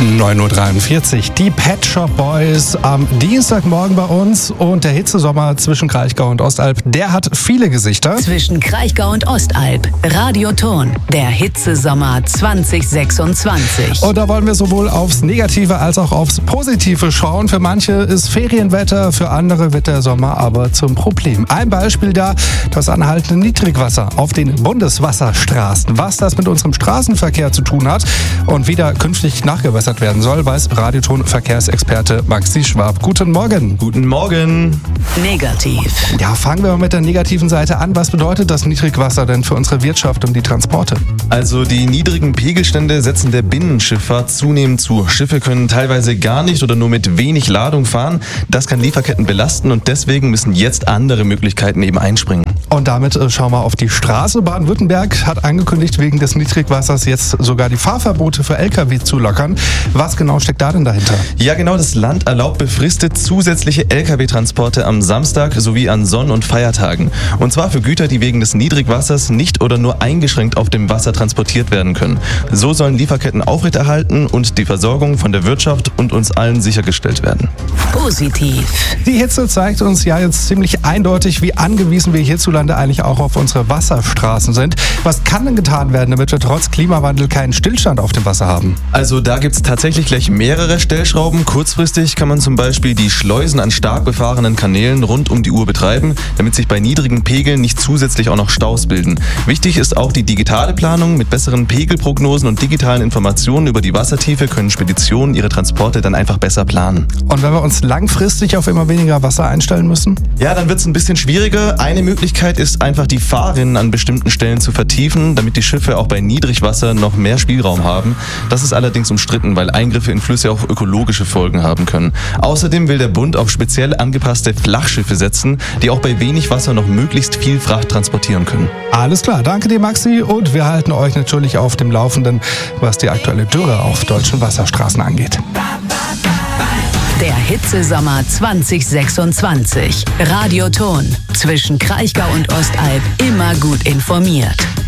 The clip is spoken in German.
9.43 Uhr. Die Pet Shop Boys am Dienstagmorgen bei uns und der Hitzesommer zwischen Kraichgau und Ostalb, der hat viele Gesichter. Zwischen Kraichgau und Ostalb, Radioton, der Hitzesommer 2026. Und da wollen wir sowohl aufs Negative als auch aufs Positive schauen. Für manche ist Ferienwetter, für andere wird der Sommer aber zum Problem. Ein Beispiel da, das anhaltende Niedrigwasser auf den Bundeswasserstraßen. Was das mit unserem Straßenverkehr zu tun hat und wie da künftig nachgebessert werden soll, weiß Radioton-Verkehrsexperte Maxi Schwab. Guten Morgen. Guten Morgen. Negativ. Ja, fangen wir mal mit der negativen Seite an. Was bedeutet das Niedrigwasser denn für unsere Wirtschaft und die Transporte? Also die niedrigen Pegelstände setzen der Binnenschifffahrt zunehmend zu. Schiffe können teilweise gar nicht oder nur mit wenig Ladung fahren. Das kann Lieferketten belasten und deswegen müssen jetzt andere Möglichkeiten eben einspringen. Und damit schauen wir auf die Straße. Baden-Württemberg hat angekündigt, wegen des Niedrigwassers jetzt sogar die Fahrverbote für Lkw zu lockern. Was genau steckt da denn dahinter? Ja genau, das Land erlaubt befristet zusätzliche Lkw-Transporte am Samstag sowie an Sonn- und Feiertagen. Und zwar für Güter, die wegen des Niedrigwassers nicht oder nur eingeschränkt auf dem Wasser transportiert werden können. So sollen Lieferketten aufrechterhalten und die Versorgung von der Wirtschaft und uns allen sichergestellt werden. Positiv. Die Hitze zeigt uns ja jetzt ziemlich eindeutig, wie angewiesen wir hierzulande eigentlich auch auf unsere Wasserstraßen sind. Was kann denn getan werden, damit wir trotz Klimawandel keinen Stillstand auf dem Wasser haben? Also da gibt es tatsächlich gleich mehrere Stellschrauben. Kurzfristig kann man zum Beispiel die Schleusen an stark befahrenen Kanälen rund um die Uhr betreiben, damit sich bei niedrigen Pegeln nicht zusätzlich auch noch Staus bilden. Wichtig ist auch die digitale Planung. Mit besseren Pegelprognosen und digitalen Informationen über die Wassertiefe können Speditionen ihre Transporte dann einfach besser planen. Und wenn wir uns langfristig auf immer weniger Wasser einstellen müssen? Ja, dann wird es ein bisschen schwieriger. Eine Möglichkeit ist einfach, die Fahrrinnen an bestimmten Stellen zu vertiefen, damit die Schiffe auch bei Niedrigwasser noch mehr Spielraum haben. Das ist allerdings umstritten, weil Eingriffe in Flüsse auch ökologische Folgen haben können. Außerdem will der Bund auf speziell angepasste Flachschiffe setzen, die auch bei wenig Wasser noch möglichst viel Fracht transportieren können. Alles klar, danke dir Maxi und wir halten euch natürlich auf dem Laufenden, was die aktuelle Dürre auf deutschen Wasserstraßen angeht. Der Hitzesommer 2026. Radioton. Zwischen Kraichgau und Ostalb immer gut informiert.